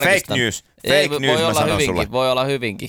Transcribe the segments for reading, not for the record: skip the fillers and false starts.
Fake news. Fake news, mä sanon sulle. Voi olla hyvinkin.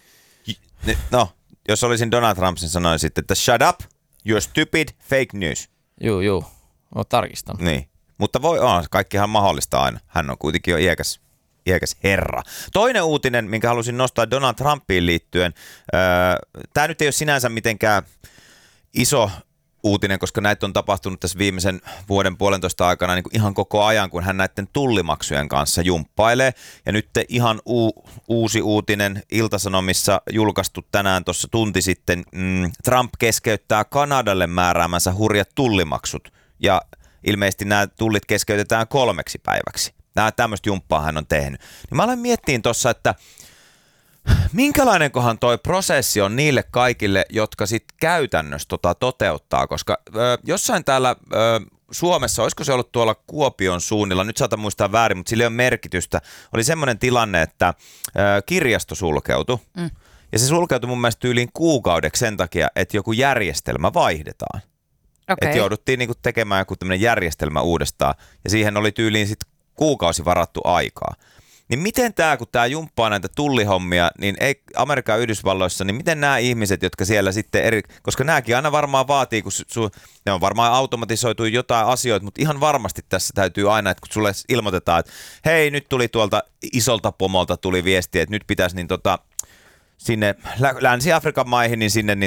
No, jos olisin Donald Trump, niin sanoisin sitten, että shut up, you're stupid, fake news. Juu. Mä tarkistan. Niin, mutta kaikkihan mahdollista aina. Hän on kuitenkin jo iäkäs herra. Toinen uutinen, minkä halusin nostaa Donald Trumpiin liittyen. Tämä nyt ei ole sinänsä mitenkään iso uutinen, koska näitä on tapahtunut tässä viimeisen vuoden puolentoista aikana niin kuin ihan koko ajan, kun hän näiden tullimaksujen kanssa jumppailee. Ja nyt ihan uusi uutinen Ilta-Sanomissa julkaistu tänään tuossa tunti sitten. Trump keskeyttää Kanadalle määräämänsä hurjat tullimaksut ja ilmeisesti nämä tullit keskeytetään 3 päiväksi. Nämä tämmöistä jumppaa hän on tehnyt. Niin mä aloin miettiin tuossa, että minkälainenkohan toi prosessi on niille kaikille, jotka sitten käytännössä toteuttaa, koska jossain täällä Suomessa, olisiko se ollut tuolla Kuopion suunnilla, nyt saatan muistaa väärin, mutta sillä ei ole merkitystä, oli semmoinen tilanne, että kirjasto sulkeutui, ja se sulkeutui mun mielestä tyyliin kuukaudeksi sen takia, että joku järjestelmä vaihdetaan. Että jouduttiin niinku tekemään joku tämmöinen järjestelmä uudestaan, ja siihen oli tyyliin sitten kuukausi varattu aikaa. Niin miten kun tämä jumppaa näitä tullihommia, niin ei Amerikan ja Yhdysvalloissa, niin miten nämä ihmiset, jotka siellä sitten koska nämäkin aina varmaan vaatii, kun ne on varmaan automatisoitu jotain asioita, mutta ihan varmasti tässä täytyy aina, että kun sulle ilmoitetaan, että hei, nyt tuli tuolta isolta pomolta tuli viesti, että nyt pitäisi sinne Länsi-Afrikan maihin, niin sinne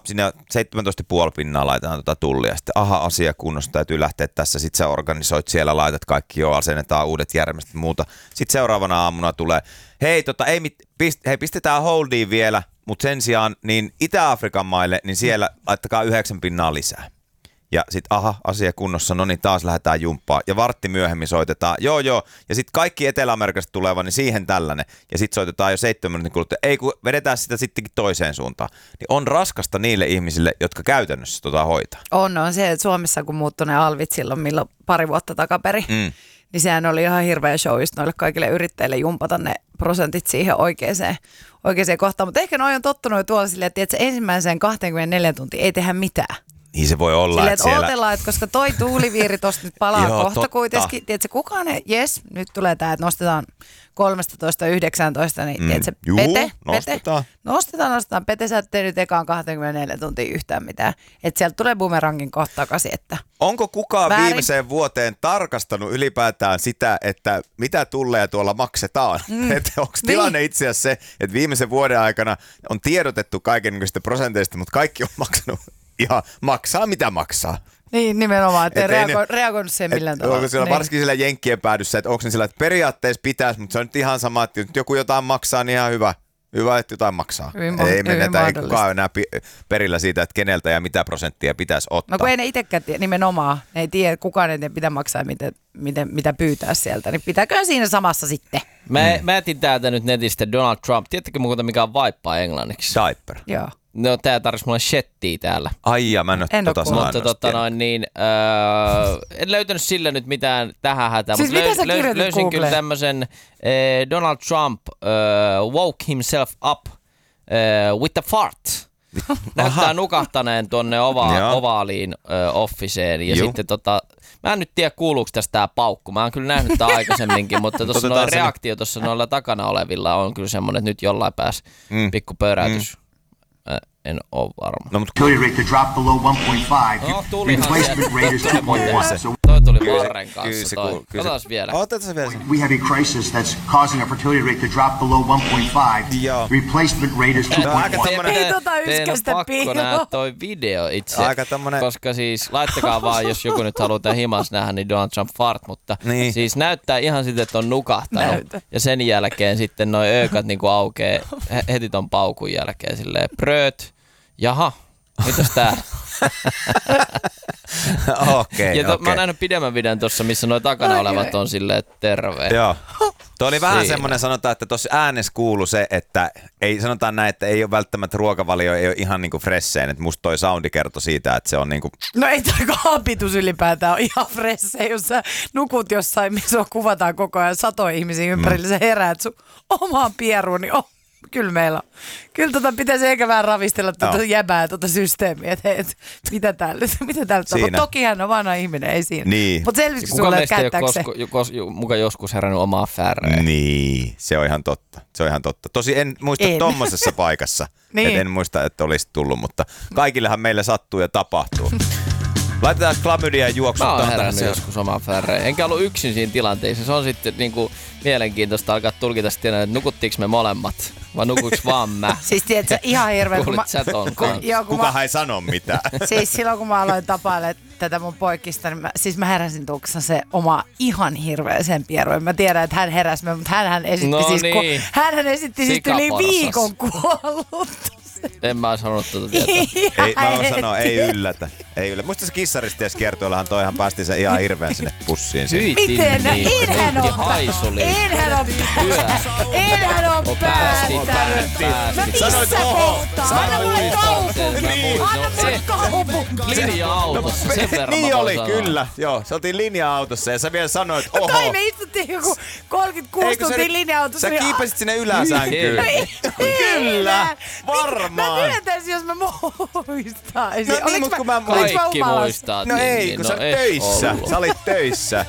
17,5% laitetaan tullia. Sitten asia kunnossa, täytyy lähteä tässä. Sitten sä organisoit siellä, laitat kaikki asennetaan uudet järjestelmät ja muuta. Sitten seuraavana aamuna tulee, hei, pistetään holdiin vielä, mutta sen sijaan niin Itä-Afrikan maille, niin siellä laittakaa 9% lisää. Ja sitten asia kunnossa, no niin taas lähdetään jumppaan. Ja vartti myöhemmin soitetaan, joo. Ja sitten kaikki Etelä-Amerikasta tuleva, niin siihen tällainen. Ja sitten soitetaan jo 7 minuutin kuluttua. Ei kun vedetään sitä sittenkin toiseen suuntaan. Niin on raskasta niille ihmisille, jotka käytännössä hoitaa. On se, että Suomessa kun muuttui ne alvit silloin milloin pari vuotta takaperi, niin sehän oli ihan hirveä show just noille kaikille yrittäjille jumpata ne prosentit siihen oikeaan kohtaan. Mutta ehkä noi on tottunut tuolla silleen, että ensimmäiseen 24 tuntia ei tehdä mitään. Niin se voi olla, silleen, että siellä odotellaan, että koska toi tuuliviiri tosta nyt palaa kohta totta. Kuitenkin. Tiedätkö, kukaan ei, nyt tulee tää, että nostetaan 13-19, niin tiedätkö, nostetaan. Pete, sä et tehnyt ekaan 24 tuntia yhtään mitään. Että sieltä tulee bumerangin kohta takaisin, että onko kukaan viimeiseen vuoteen tarkastanut ylipäätään sitä, että mitä tulee tuolla maksetaan? Että onko tilanne itse asiassa se, että viimeisen vuoden aikana on tiedotettu kaikenlaisista prosenteista, mutta kaikki on maksanut ihan maksaa mitä maksaa. Niin, nimenomaan, että ei reagoinut siihen millään tavalla. Onko siellä varsinkin siellä jenkkien päädyssä, että onko ne sillä, että periaatteessa pitäisi, mutta se on nyt ihan sama, että nyt joku jotain maksaa, niin ihan hyvä. Hyvä, että jotain maksaa. Ei kukaan enää perillä siitä, että keneltä ja mitä prosenttia pitäisi ottaa. No kun ei ne itsekään nimenomaan, ne ei tiedä, kukaan ei pitää maksaa ja mitä pyytää sieltä, niin pitääkö siinä samassa sitten? Mä etin täältä nyt netistä Donald Trump. Tiedättekö muuta mikä on vaippaa englanniksi? Diaper. Joo. No tää tarvitsi mulle shettiä täällä. Mä en ole sanaa. Mutta en löytänyt sillä nyt mitään tähän hätään. Siis mitä sä kirjoitit löysin kyllä tämmösen Donald Trump woke himself up with a fart. Näyttää nukahtaneen tuonne ovaaliin officeen. Ja sitten mä en nyt tiedä kuuluuko tästä tää paukku. Mä oon kyllä nähnyt tää aikaisemminkin, mutta tuossa noin reaktio tuossa noilla takana olevilla on kyllä semmonen, että nyt jollain pääsi pikku pöräytys. En ole varma. No, fertility rate to drop below 1.5. Replacement rate is 2.1. Toi tuli Varren kanssa. Otas vielä. We have a crisis that's causing a fertility rate to drop below 1.5. Replacement rate is 2.1. Ei yskästä pakko nähdä toi video itse. Koska siis laittakaa vaan, jos joku nyt haluaa tämän himas nähdä, niin Donald Trump fart. Mutta siis näyttää ihan siltä, että on nukahtanut. Ja sen jälkeen sitten noi öökat niinku aukee heti ton paukun jälkeen silleen prööt. Jaha, mitäs tää? Okei. Mä oon nähnyt pidemmän videon tuossa, missä nuo takana olevat on silleen terve. Joo. Tuo oli vähän semmoinen, sanotaan, että tuossa äänessä kuului se, että ei sanotaan näin, että ei ole välttämättä ruokavalio, ei ole ihan niinku fresseen, että musta toi soundi kertoi siitä, että se on niinku. No ei toi hapitus ylipäätään ole ihan fresseen, jos sä nukut jossain, missä kuvataan koko ajan satoja ihmisiä ympärillä, sä heräät sun omaan pieruun, niin kyllä meillä on. Kyllä pitäisi ehkä vähän ravistella jäbää systeemiä, että hei, mitä täällä on. Toki hän on vanha ihminen, ei siinä. Niin. Mutta selvisikö sulle, että käyttääkö muka joskus herännyt omaa färreä? Niin, se on ihan totta. Tosi en muista tommosessa paikassa. Niin. En muista, että olisi tullut, mutta kaikillehan meillä sattuu ja tapahtuu. Laitetaan klamydia juoksuttaa. Mä oon herännyt joskus omaa färreä. Enkä ollut yksin siinä tilanteessa. Se on sitten niinku mielenkiintoista alkaa tulkita sitten, että nukuttiinko me molemmat vai nukuiks vaan mä. Siis tiedätkö, ihan hirveä. Kuulit sä ton kanssa. Kukahan ei sano mitään. Siis silloin kun mä aloin tapailemaan tätä mun poikista, niin mä heräsin tuossa se oma ihan hirveäsen pieruin. Mä tiedän, että hän heräsi, mutta hän esitti hänhän esitti siis yli viikon kuollutta. En mä sanonut tuota tietää. Ei, mä voin sanoa, ei yllätä. Muista se kissaristiessä kiertueellahan toihan päästi sen ihan hirveän sinne pussiin. Miten? Enhän on päästänyt. Mä missä kohtaa? Anna mulle kaupunki. Linja-autossa, sen verran Niin mä oli, sanoa. kyllä. Joo, se oltiin linja-autossa ja sä vielä sanoit, oho. Kai me istuttiin joku 36 tuntia linja-autossa. Sä kiipesit sinne yläsänkyyn. Kyllä, varmaan. Mä tietäisin, jos mä muistaisin. No niin, mutta kun mä Kaikki muistaa. No ei, kun sä olit töissä. Sä olit töissä.